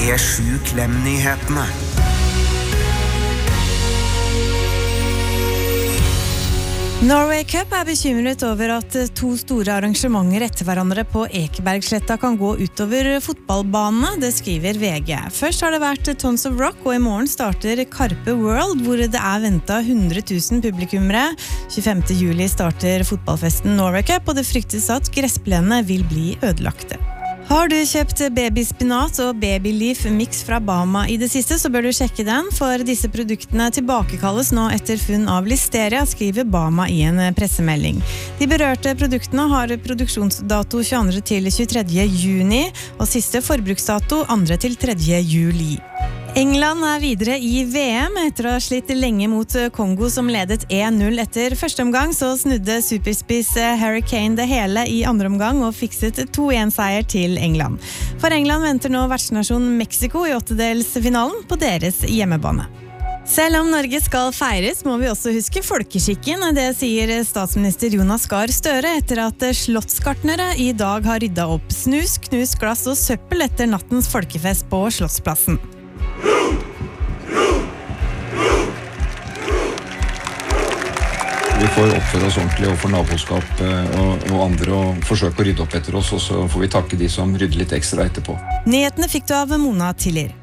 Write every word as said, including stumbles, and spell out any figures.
P sju Klem-nyhetene. Norway Cup er bekymret over at to store arrangementer etter hverandre på Ekebergsletta kan gå utover fotballbanene, det skriver V G. Først har det vært Tons of Rock, og i morgen starter Karpe World, hvor det er ventet hundre tusen publikummere. tjuefemte juli starter fotballfesten Norway Cup, og det fryktes at gressplenene vil bli ødelagte. Har du kjøpt babyspinat og babyleaf mix fra Bama i det siste, så bør du sjekke den, for disse produktene tilbakekalles nå etter funn av listeria, skriver Bama i en pressemelding. De berørte produktene har produksjonsdato tjueandre til tjuetredje juni, og siste forbruksdato andre til tredje juli. England er videre i V M etter å ha slitt lenge mot Kongo som ledet en null etter første omgang, så snudde superspiss Harry Kane det hele i andre omgang og fikset to en seier til England. For England venter nå vertsnasjon Mexico i åttedelsfinalen på deres hjemmebane. Selv om Norge skal feires, må vi også huske folkeskikken. Det sier statsminister Jonas Gahr Støre etter at slottsgartnere i dag har ryddet opp snus, knus, glass og søppel etter nattens folkefest på Slottsplassen. Vi får oppføre oss ordentlig overfor naboskap og, og andre og forsøke å rydde opp etter oss, og så får vi takke de som rydder litt ekstra etterpå. Nyhetene fikk du av Mona Tiller.